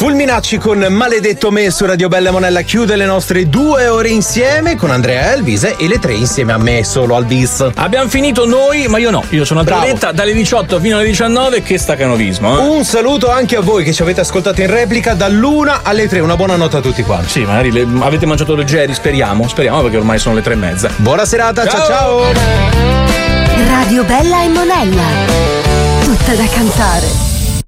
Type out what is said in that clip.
Fulminacci con Maledetto me su Radio Bella Monella chiude le nostre 2 ore insieme con Andrea Elvis e le 3 insieme a me, solo al bis. Abbiamo finito noi, ma io no. Io sono Andrea dalle 18 fino alle 19. Che stacanovismo, eh? Un saluto anche a voi che ci avete ascoltato in replica dall'1 alle 3. Una buona notte a tutti quanti. Sì, magari avete mangiato leggeri, speriamo perché ormai sono le 3:30. Buona serata, ciao. Radio Bella e Monella, tutta da cantare.